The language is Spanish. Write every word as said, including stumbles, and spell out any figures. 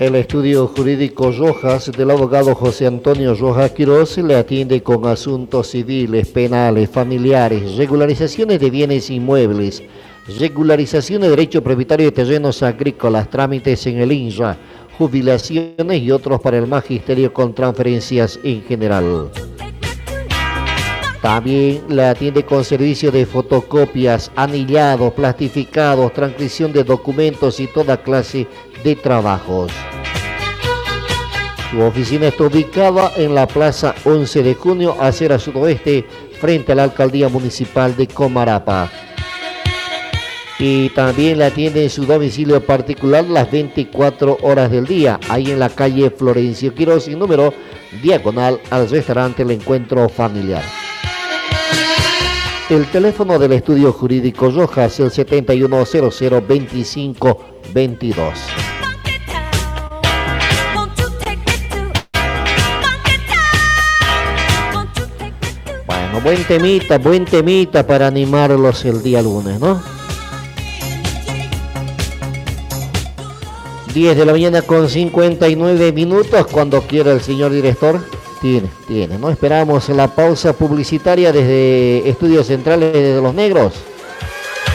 El estudio jurídico Rojas del abogado José Antonio Rojas Quiroz le atiende con asuntos civiles, penales, familiares, regularizaciones de bienes inmuebles, regularización de derecho propietario de terrenos agrícolas, trámites en el INRA, jubilaciones y otros para el magisterio con transferencias en general. También la atiende con servicio de fotocopias, anillados, plastificados, transcripción de documentos y toda clase de trabajos. Su oficina está ubicada en la plaza once de junio, acera sudoeste, frente a la alcaldía municipal de Comarapa. Y también la atiende en su domicilio particular las veinticuatro horas del día, ahí en la calle Florencio Quiroz, sin número, diagonal al restaurante El Encuentro Familiar. El teléfono del estudio jurídico Rojas, el setenta y uno cero cero veinticinco veintidós. Bueno, buen temita, buen temita para animarlos el día lunes, ¿no? diez de la mañana con cincuenta y nueve minutos, cuando quiera el señor director. Tiene, tiene, ¿no? Esperamos la pausa publicitaria desde Estudios Centrales de Los Negros.